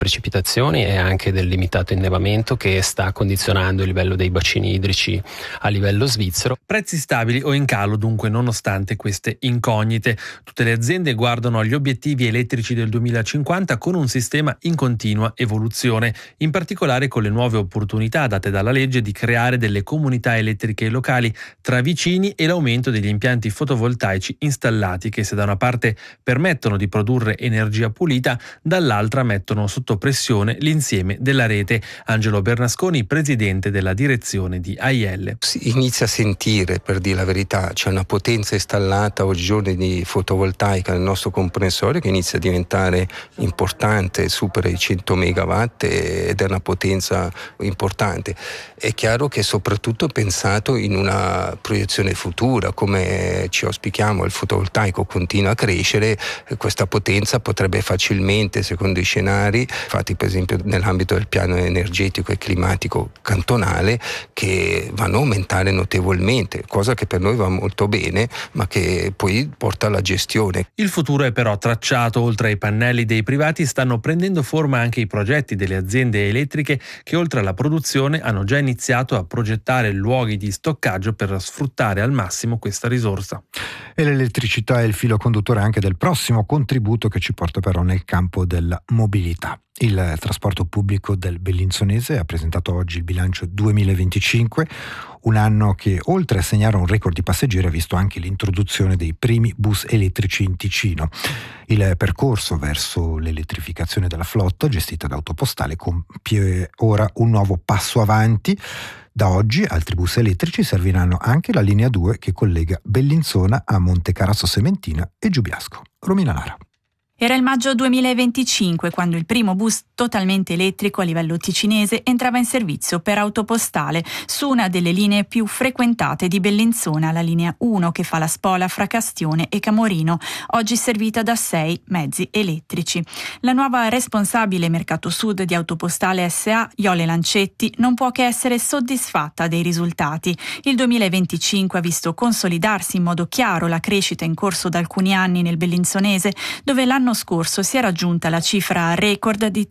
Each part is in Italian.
precipitazioni e anche del limitato innevamento che sta condizionando il livello dei bacini idrici a livello svizzero. Prezzi stabili o in calo dunque nonostante queste incognite. Tutte le aziende guardano agli obiettivi elettrici del 2050 con un sistema in continua evoluzione, in particolare con le nuove opportunità date dalla legge di creare delle comunità elettriche locali tra vicini e l'aumento degli impianti fotovoltaici installati che, se da una parte permettono di produrre energia pulita, dall'altra mettono sotto pressione l'insieme della rete. Angelo Bernasconi, presidente della direzione di AIL. Si inizia a sentire, per dire la verità, c'è una potenza installata oggigiorno di fotovoltaica nel nostro comprensore che inizia a diventare importante, supera i 100 megawatt ed è una potenza importante. È chiaro che è soprattutto pensato in una proiezione futura, come ci auspichiamo, il fotovoltaico continua a crescere, questa potenza potrebbe facilmente, secondo i scenari fatti per esempio nell'ambito del piano energetico e climatico cantonale, che vanno a aumentare notevolmente, cosa che per noi va molto bene, ma che poi porta alla gestione. Il futuro è però tracciato. Oltre ai pannelli dei privati stanno prendendo forma anche i progetti delle aziende elettriche che, oltre alla produzione, hanno già iniziato a progettare luoghi di stoccaggio per sfruttare al massimo questa risorsa. E l'elettricità è il filo conduttore anche del prossimo contributo che ci porta però nel campo della mobilità. Il trasporto pubblico del Bellinzonese ha presentato oggi il bilancio 2025, un anno che, oltre a segnare un record di passeggeri, ha visto anche l'introduzione dei primi bus elettrici in Ticino. Il percorso verso l'elettrificazione della flotta gestita da Autopostale compie ora un nuovo passo avanti. Da oggi altri bus elettrici serviranno anche la linea 2 che collega Bellinzona a Montecarazzo Sementina e Giubiasco. Romina Lara. Era il maggio 2025 quando il primo bus totalmente elettrico a livello ticinese entrava in servizio per Autopostale su una delle linee più frequentate di Bellinzona, la linea 1 che fa la spola fra Castione e Camorino, oggi servita da 6 mezzi elettrici. La nuova responsabile Mercato Sud di Autopostale SA, Iole Lancetti, non può che essere soddisfatta dei risultati. Il 2025 ha visto consolidarsi in modo chiaro la crescita in corso da alcuni anni nel Bellinzonese, dove l'anno scorso si è raggiunta la cifra record di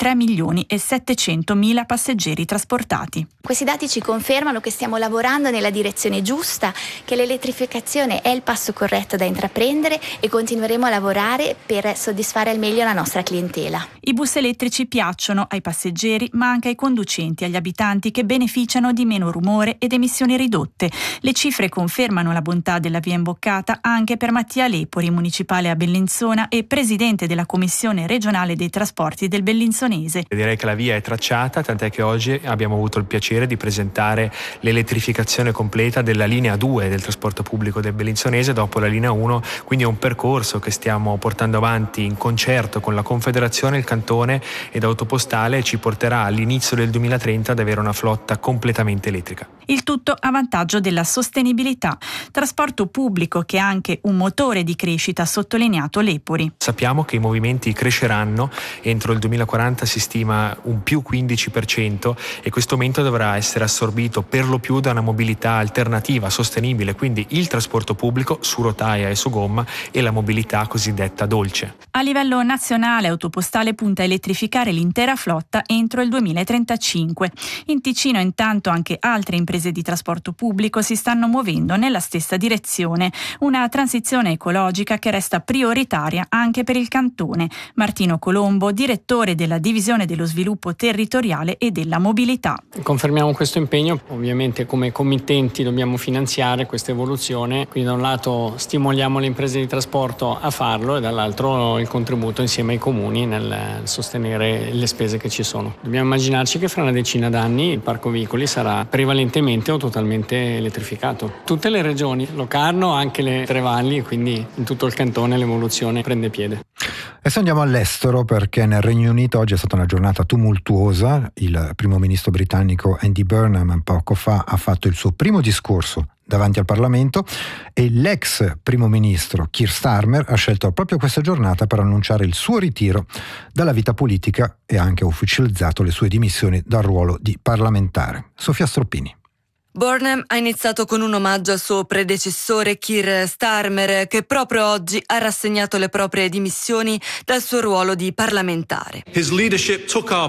3.700.000 passeggeri trasportati. Questi dati ci confermano che stiamo lavorando nella direzione giusta, che l'elettrificazione è il passo corretto da intraprendere e continueremo a lavorare per soddisfare al meglio la nostra clientela. I bus elettrici piacciono ai passeggeri ma anche ai conducenti e agli abitanti che beneficiano di meno rumore ed emissioni ridotte. Le cifre confermano la bontà della via imboccata anche per Mattia Lepori, municipale a Bellinzona e presidente della Commissione regionale dei trasporti del Bellinzonese. Direi che la via è tracciata, tant'è che oggi abbiamo avuto il piacere di presentare l'elettrificazione completa della linea 2 del trasporto pubblico del Bellinzonese dopo la linea 1, quindi è un percorso che stiamo portando avanti in concerto con la Confederazione, il Cantone ed Autopostale e ci porterà all'inizio del 2030 ad avere una flotta completamente elettrica. Il tutto a vantaggio della sostenibilità. Trasporto pubblico che è anche un motore di crescita, ha sottolineato Lepori. Sappiamo che i movimenti cresceranno, entro il 2040 si stima un più 15% e questo aumento dovrà essere assorbito per lo più da una mobilità alternativa, sostenibile, quindi il trasporto pubblico su rotaia e su gomma e la mobilità cosiddetta dolce. A livello nazionale Autopostale punta a elettrificare l'intera flotta entro il 2035. In Ticino intanto anche altre imprese di trasporto pubblico si stanno muovendo nella stessa direzione, una transizione ecologica che resta prioritaria anche per il Cantone. Martino Colombo, direttore della Divisione dello Sviluppo Territoriale e della Mobilità. Confermiamo questo impegno, ovviamente come committenti dobbiamo finanziare questa evoluzione, quindi da un lato stimoliamo le imprese di trasporto a farlo e dall'altro il contributo insieme ai comuni nel sostenere le spese che ci sono. Dobbiamo immaginarci che fra una decina d'anni il parco veicoli sarà prevalentemente o totalmente elettrificato. Tutte le regioni, Locarno, anche le Tre Valli, quindi in tutto il cantone l'evoluzione prende piede. Adesso andiamo all'estero perché nel Regno Unito oggi è stata una giornata tumultuosa. Il primo ministro britannico Andy Burnham poco fa ha fatto il suo primo discorso davanti al Parlamento e l'ex primo ministro Keir Starmer ha scelto proprio questa giornata per annunciare il suo ritiro dalla vita politica e ha anche ufficializzato le sue dimissioni dal ruolo di parlamentare. Sofia Stroppini. Burnham ha iniziato con un omaggio al suo predecessore Keir Starmer, che proprio oggi ha rassegnato le proprie dimissioni dal suo ruolo di parlamentare. His leadership took our